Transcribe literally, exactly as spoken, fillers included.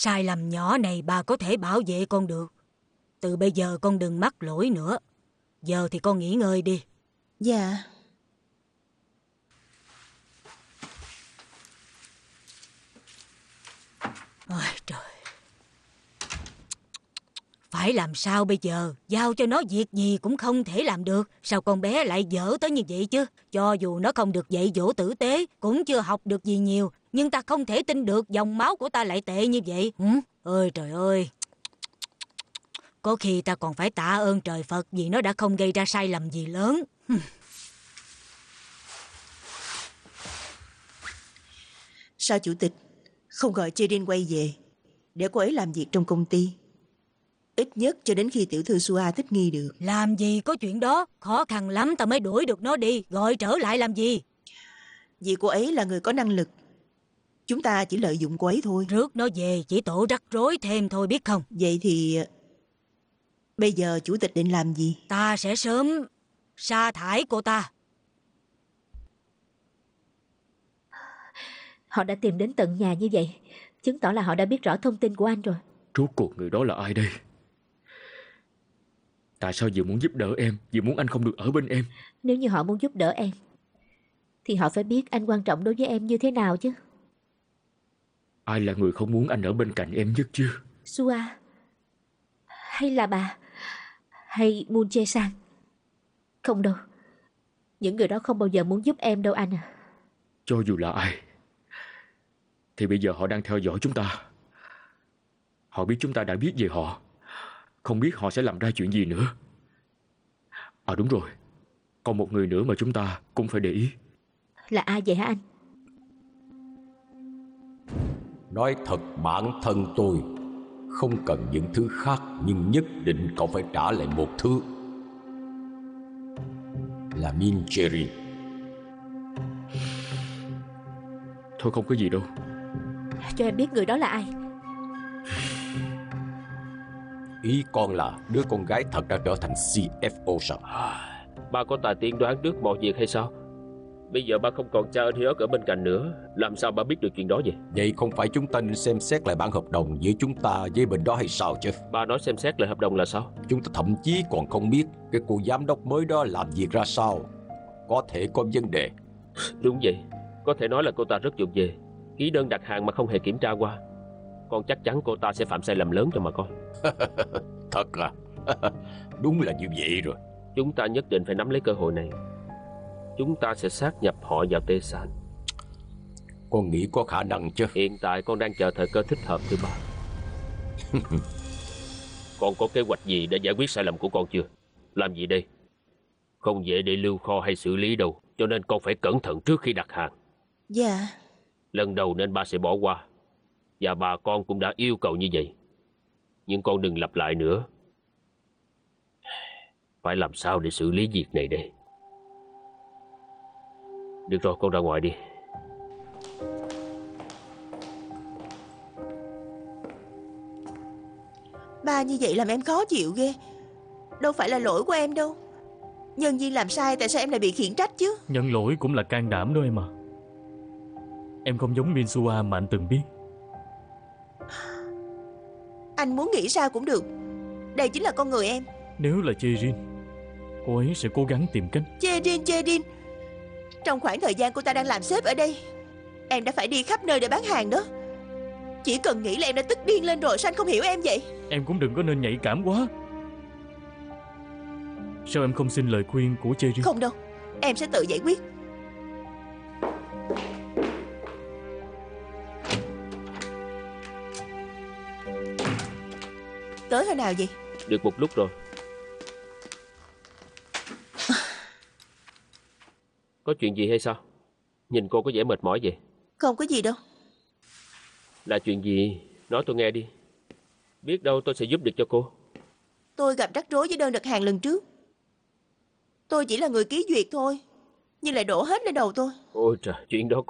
Sai lầm nhỏ này bà có thể bảo vệ con được. Từ bây giờ con đừng mắc lỗi nữa. Giờ thì con nghỉ ngơi đi. Dạ. Ôi trời. Phải làm sao bây giờ? Giao cho nó việc gì cũng không thể làm được. Sao con bé lại dở tới như vậy chứ? Cho dù nó không được dạy dỗ tử tế, cũng chưa học được gì nhiều, nhưng ta không thể tin được dòng máu của ta lại tệ như vậy. Ừ? Ôi trời ơi. Có khi ta còn phải tạ ơn trời Phật vì nó đã không gây ra sai lầm gì lớn. Sao chủ tịch không gọi Cherin quay về để cô ấy làm việc trong công ty? Ít nhất cho đến khi tiểu thư Sua thích nghi được. Làm gì có chuyện đó. Khó khăn lắm ta mới đuổi được nó đi. Gọi trở lại làm gì? Vì cô ấy là người có năng lực, chúng ta chỉ lợi dụng cô ấy thôi. Rước nó về chỉ tổ rắc rối thêm thôi biết không? Vậy thì bây giờ chủ tịch định làm gì? Ta sẽ sớm sa thải cô ta. Họ đã tìm đến tận nhà như vậy, chứng tỏ là họ đã biết rõ thông tin của anh rồi. Rốt cuộc người đó là ai đây? Tại sao vừa muốn giúp đỡ em, vừa muốn anh không được ở bên em? Nếu như họ muốn giúp đỡ em thì họ phải biết anh quan trọng đối với em như thế nào chứ. Ai là người không muốn anh ở bên cạnh em nhất chứ? Sua, hay là bà, hay Moon Jae-sang? Không đâu, những người đó không bao giờ muốn giúp em đâu anh à. Cho dù là ai thì bây giờ họ đang theo dõi chúng ta. Họ biết chúng ta đã biết về họ, không biết họ sẽ làm ra chuyện gì nữa. À đúng rồi, còn một người nữa mà chúng ta cũng phải để ý. Là ai vậy hả anh? Nói thật, bản thân tôi không cần những thứ khác, nhưng nhất định cậu phải trả lại một thứ. Là Min Cherin. Thôi không có gì đâu. Cho em biết người đó là ai. Ý con là đứa con gái thật đã trở thành xê ép ô sao? Ba có tài tiên đoán trước mọi việc hay sao? Bây giờ ba không còn cha ơn Hyuk ở bên cạnh nữa, làm sao ba biết được chuyện đó vậy? Vậy không phải chúng ta nên xem xét lại bản hợp đồng giữa chúng ta với bên đó hay sao chứ? Ba nói xem xét lại hợp đồng là sao? Chúng ta thậm chí còn không biết cái cô giám đốc mới đó làm việc ra sao. Có thể có vấn đề. Đúng vậy, có thể nói là cô ta rất dụng về, ký đơn đặt hàng mà không hề kiểm tra qua. Con chắc chắn cô ta sẽ phạm sai lầm lớn cho mà coi. Thật à? Đúng là như vậy rồi. Chúng ta nhất định phải nắm lấy cơ hội này. Chúng ta sẽ sát nhập họ vào Tê San. Con nghĩ có khả năng chứ? Hiện tại con đang chờ thời cơ thích hợp thứ ba. Con có kế hoạch gì để giải quyết sai lầm của con chưa? Làm gì đây? Không dễ để lưu kho hay xử lý đâu, cho nên con phải cẩn thận trước khi đặt hàng. Dạ. Lần đầu nên ba sẽ bỏ qua, và bà con cũng đã yêu cầu như vậy. Nhưng con đừng lặp lại nữa. Phải làm sao để xử lý việc này đây? Được rồi, con ra ngoài đi. Ba như vậy làm em khó chịu ghê. Đâu phải là lỗi của em đâu. Nhân viên làm sai tại sao em lại bị khiển trách chứ? Nhận lỗi cũng là can đảm đó em à. Em không giống Min Sua mà anh từng biết. Anh muốn nghĩ sao cũng được. Đây chính là con người em. Nếu là Cherin, cô ấy sẽ cố gắng tìm cách. Cherin, Cherin. Trong khoảng thời gian cô ta đang làm sếp ở đây, em đã phải đi khắp nơi để bán hàng đó. Chỉ cần nghĩ là em đã tức điên lên rồi. Sao anh không hiểu em vậy? Em cũng đừng có nên nhạy cảm quá. Sao em không xin lời khuyên của Cherin? Không đâu, em sẽ tự giải quyết. Tới hồi nào vậy? Được một lúc rồi. Có chuyện gì hay sao? Nhìn cô có vẻ mệt mỏi vậy. Không có gì đâu. Là chuyện gì? Nói tôi nghe đi. Biết đâu tôi sẽ giúp được cho cô. Tôi gặp rắc rối với đơn đặt hàng lần trước. Tôi chỉ là người ký duyệt thôi, nhưng lại đổ hết lên đầu tôi. Ôi trời, chuyện đó